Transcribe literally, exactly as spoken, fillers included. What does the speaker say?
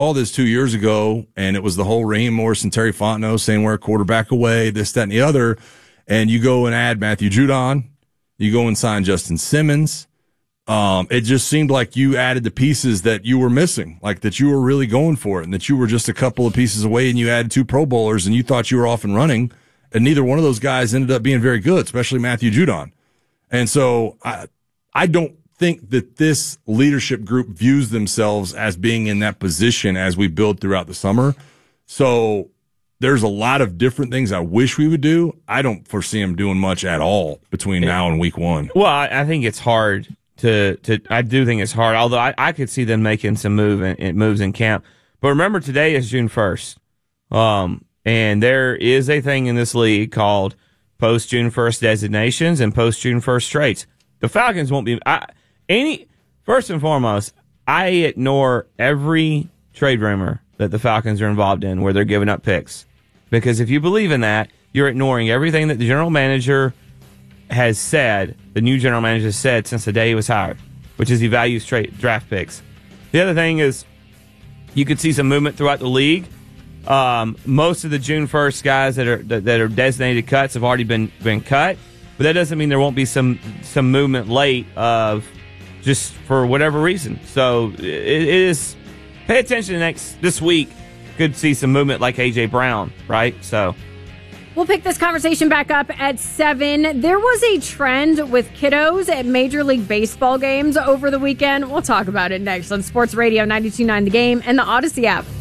all this two years ago, and it was the whole Raheem Morris and Terry Fontenot saying we're a quarterback away, this, that, and the other, and you go and add Matthew Judon, you go and sign Justin Simmons. Um, it just seemed like you added the pieces that you were missing, like that you were really going for it, and that you were just a couple of pieces away, and you added two Pro Bowlers, and you thought you were off and running, and neither one of those guys ended up being very good, especially Matthew Judon. And so I, I don't think that this leadership group views themselves as being in that position as we build throughout the summer. So there's a lot of different things I wish we would do. I don't foresee them doing much at all between now and week one. Well, I, I think it's hard to, to, I do think it's hard, although I, I could see them making some move in, moves in camp. But remember, today is June first. Um, and there is a thing in this league called post June first designations and post June first trades. The Falcons won't be, I, Any first and foremost, I ignore every trade rumor that the Falcons are involved in where they're giving up picks. Because if you believe in that, you're ignoring everything that the general manager has said, the new general manager has said since the day he was hired, which is he values trade, draft picks. The other thing is you could see some movement throughout the league. Um, most of the June first guys that are that, that are designated cuts have already been, been cut, but that doesn't mean there won't be some some movement late of just for whatever reason. So it is, pay attention to next this week. Could see some movement like A J Brown, right? So we'll pick this conversation back up at seven. There was a trend with kiddos at Major League Baseball games over the weekend. We'll talk about it next on Sports Radio ninety-two point nine The Game and the Odyssey app.